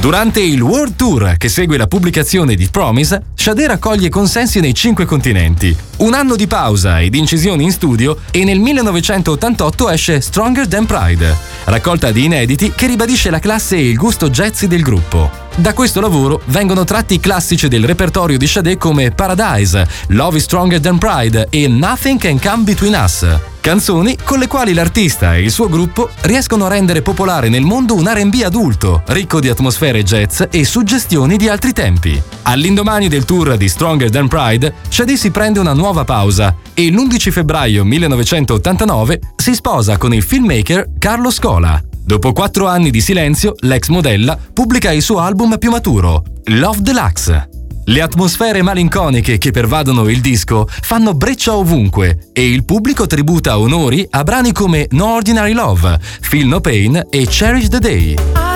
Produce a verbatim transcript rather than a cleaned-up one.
Durante il World Tour che segue la pubblicazione di Promise, Sade raccoglie consensi nei cinque continenti. Un anno di pausa ed incisioni in studio e nel millenovecentottantotto esce Stronger Than Pride, raccolta di inediti che ribadisce la classe e il gusto jazzy del gruppo. Da questo lavoro vengono tratti classici del repertorio di Sade come Paradise, Love is Stronger Than Pride e Nothing Can Come Between Us. Canzoni con le quali l'artista e il suo gruppo riescono a rendere popolare nel mondo un erre and bi adulto, ricco di atmosfere jazz e suggestioni di altri tempi. All'indomani del tour di Stronger Than Pride, Sade si prende una nuova pausa e l'undici febbraio millenovecentottantanove si sposa con il filmmaker Carlo Scola. Dopo quattro anni di silenzio, l'ex modella pubblica il suo album più maturo, Love Deluxe. Le atmosfere malinconiche che pervadono il disco fanno breccia ovunque e il pubblico tributa onori a brani come No Ordinary Love, Feel No Pain e Cherish the Day.